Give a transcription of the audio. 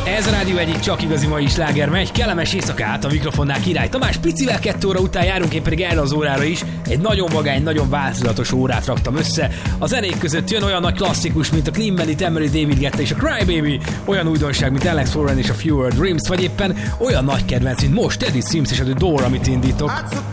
Ez a rádió egyik csak igazi mai sláger megy. Kellemes éjszakát, a mikrofonnál Király Tamás. Picivel 2 óra után járunk, én pedig erre az órára is. Egy nagyon vagány, nagyon változatos órát raktam össze. A zenék között jön olyan nagy klasszikus, mint a Clean Bandit, Emery, David Guetta és a Crybaby. Olyan újdonság, mint Alex Warren és a Fewer Dreams, vagy éppen olyan nagy kedvenc, mint most Teddy Swims és a The Door, amit indítok.